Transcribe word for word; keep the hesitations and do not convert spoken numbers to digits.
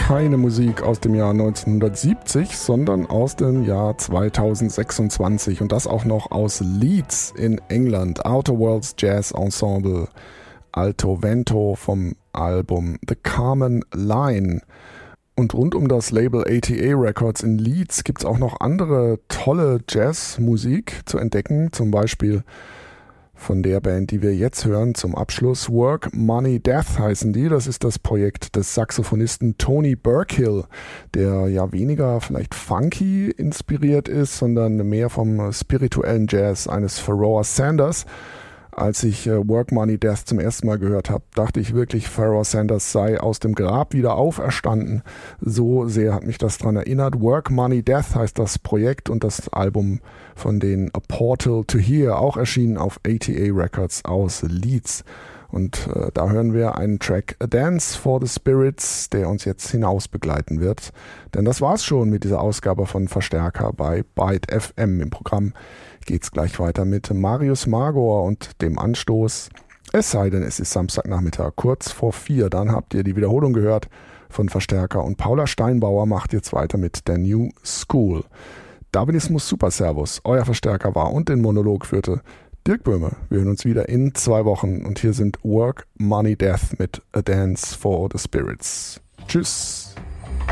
keine Musik aus dem Jahr neunzehnhundertsiebzig, sondern aus dem Jahr zweitausendsechsundzwanzig und das auch noch aus Leeds in England. Outer Worlds Jazz Ensemble Alto Vento vom Album The Carmen Line. Und rund um das Label A T A Records in Leeds gibt es auch noch andere tolle Jazzmusik zu entdecken, zum Beispiel von der Band, die wir jetzt hören, zum Abschluss. Work, Money, Death heißen die. Das ist das Projekt des Saxophonisten Tony Burkill, der ja weniger vielleicht funky inspiriert ist, sondern mehr vom spirituellen Jazz eines Pharoah Sanders. Als ich äh, Work, Money, Death zum ersten Mal gehört habe, dachte ich wirklich, Pharoah Sanders sei aus dem Grab wieder auferstanden. So sehr hat mich das daran erinnert. Work, Money, Death heißt das Projekt und das Album von den A Portal to Here, auch erschienen auf A T A Records aus Leeds. Und äh, da hören wir einen Track, A Dance for the Spirits, der uns jetzt hinaus begleiten wird. Denn das war's schon mit dieser Ausgabe von Verstärker bei Byte F M. Im Programm geht's gleich weiter mit Marius Magor und dem Anstoß. Es sei denn, es ist Samstagnachmittag, kurz vor vier. Dann habt ihr die Wiederholung gehört von Verstärker. Und Paula Steinbauer macht jetzt weiter mit der New School. Darwinismus Super Servus, euer Verstärker war und den Monolog führte Dirk Böhme. Wir hören uns wieder in zwei Wochen. Und hier sind Work, Money, Death mit A Dance for the Spirits. Tschüss.